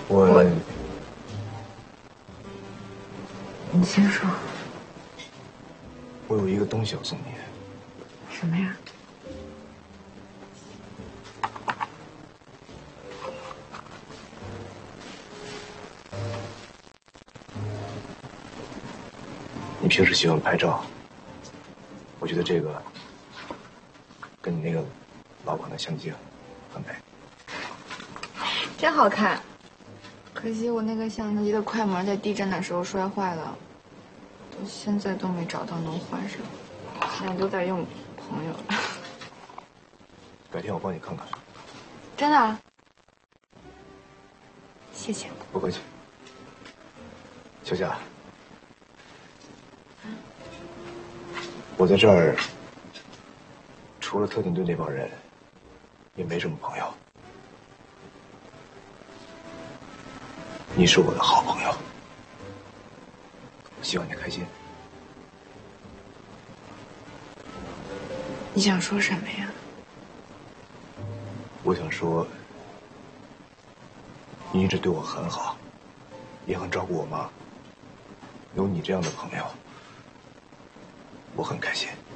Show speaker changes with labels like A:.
A: 你先说。
B: 我有一个东西要送你。
A: 什么呀？
B: 你平时喜欢拍照，我觉得这个跟你那个老款的相机很美。
A: 真好看，可惜我那个相机的快门在地震的时候摔坏了，到现在都没找到能换上，现在都在用朋友的。
B: 改天我帮你看看。
A: 真的啊？谢谢。
B: 不客气。小夏，我在这儿除了特警队那帮人，也没什么朋友。你是我的好朋友，希望你开心。
A: 你想说什么呀？
B: 我想说，你一直对我很好，也很照顾我妈。有你这样的朋友，我很开心。